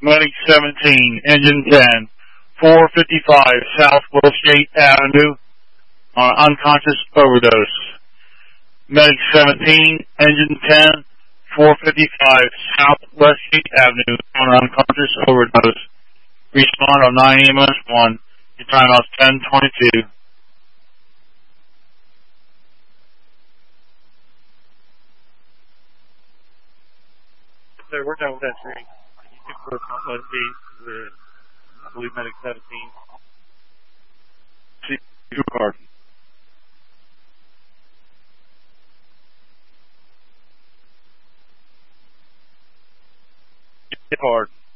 Medic 17, Engine 10, 455 South Westgate Avenue on unconscious overdose. Medic 17, Engine 10, 455 South Westgate Avenue on unconscious overdose. Respond on 9 EMS 1. Your timeout's 10:22. Sir, we're done with that tree. You can put the I believe Medic 17. See card. Get hard.